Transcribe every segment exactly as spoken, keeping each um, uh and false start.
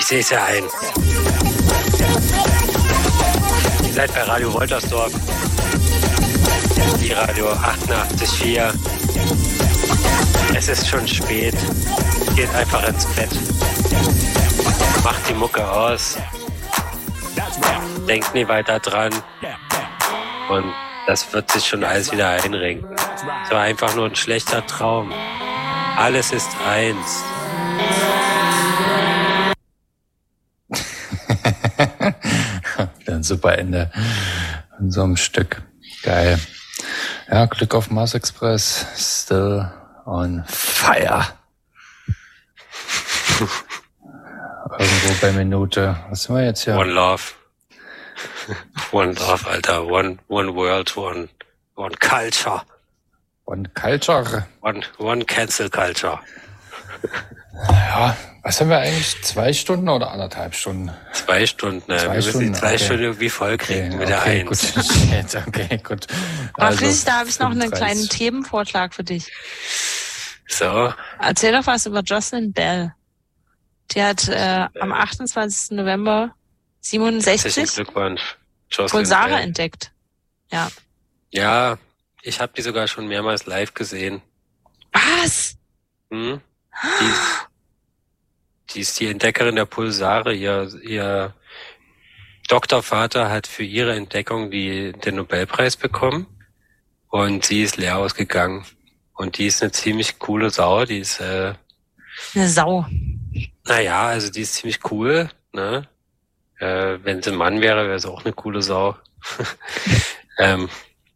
Ich sehe es ja ein. Ihr seid bei Radio Woltersdorf. Die Radio achtundachtzig Komma vier. Es ist schon spät. Geht einfach ins Bett. Macht die Mucke aus. Denkt nie weiter dran. Und das wird sich schon alles wieder einrenken. Es war einfach nur ein schlechter Traum. Alles ist eins. Wieder ein super Ende in so einem Stück. Geil. Ja, Glück auf Mars Express. Still on fire. Irgendwo bei Minute. Was sind wir jetzt hier? One Love. One Love, Alter. One, one World, one, one Culture. One Culture. One, one Cancel Culture. Ja, was haben wir eigentlich? Zwei Stunden oder anderthalb Stunden? Zwei Stunden, ne? Zwei wir müssen Stunden, die zwei okay. Stunden irgendwie voll kriegen Okay, mit der okay, Eins. gut. Shit, okay, gut. Aber Also, Friedrich, da habe ich noch einen fünfunddreißig. kleinen Themenvorschlag für dich. So, Erzähl doch was über Jocelyn Bell. Die hat äh, am achtundzwanzigsten November herzlichen siebenundsechzig Glückwunsch. Jocelyn Pulsare Bell. entdeckt. Ja. Ja, ich habe die sogar schon mehrmals live gesehen. Was? Hm? Die, ist, die ist die Entdeckerin der Pulsare. Ihr, ihr Doktorvater hat für ihre Entdeckung die, den Nobelpreis bekommen und sie ist leer ausgegangen. Und die ist eine ziemlich coole Sau. Die ist, äh, Eine Sau. naja, also die ist ziemlich cool, ne? Äh, wenn sie ein Mann wäre, wäre sie auch eine coole Sau. ähm,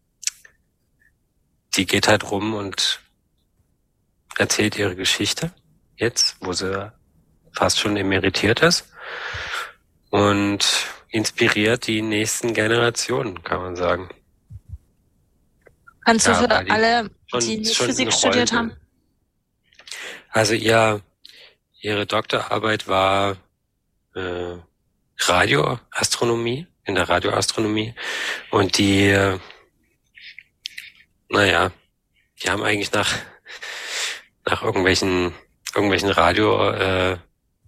die geht halt rum und erzählt ihre Geschichte jetzt, wo sie fast schon emeritiert ist und inspiriert die nächsten Generationen, kann man sagen. Kannst du Ja, für weil die alle, schon- die nicht schon Physik eine studiert Rolle. haben? Also ihr, ihre Doktorarbeit war äh, Radioastronomie, in der Radioastronomie und die, äh, naja, die haben eigentlich nach nach irgendwelchen irgendwelchen Radio äh,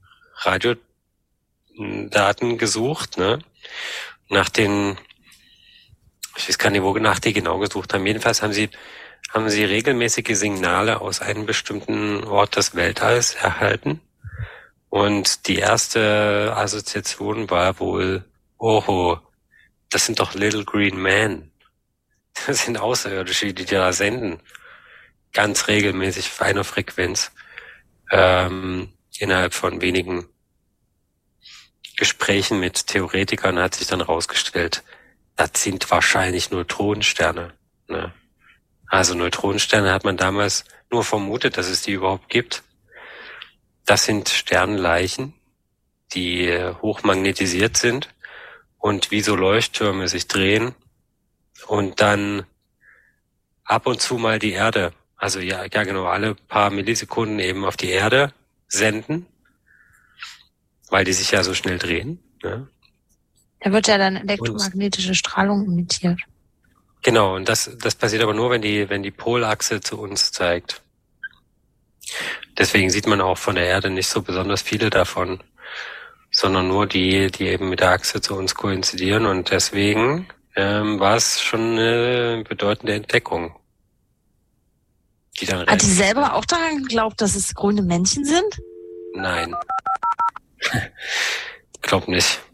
Radiodaten gesucht, ne? Nach den, ich weiß gar nicht, wo nach die genau gesucht haben. Jedenfalls haben sie haben sie regelmäßige Signale aus einem bestimmten Ort des Weltalls erhalten. Und die erste Assoziation war wohl, oho, das sind doch Little Green Men. Das sind Außerirdische, die da senden. Ganz regelmäßig auf einer Frequenz. Ähm, innerhalb von wenigen Gesprächen mit Theoretikern hat sich dann rausgestellt, das sind wahrscheinlich Neutronensterne. Ne? Also Neutronensterne hat man damals nur vermutet, dass es die überhaupt gibt. Das sind Sternleichen, die hochmagnetisiert sind und wie so Leuchttürme sich drehen und dann ab und zu mal die Erde, also ja, ja genau, alle paar Millisekunden eben auf die Erde senden, weil die sich ja so schnell drehen. Ne? Da wird ja dann elektromagnetische Strahlung emittiert. Genau, und das das passiert aber nur, wenn die wenn die Polachse zu uns zeigt. Deswegen sieht man auch von der Erde nicht so besonders viele davon, sondern nur die, die eben mit der Achse zu uns koinzidieren. Und deswegen ähm, war es schon eine bedeutende Entdeckung. Die dann Hat die selber auch daran geglaubt, dass es grüne Männchen sind? Nein. Glaub nicht.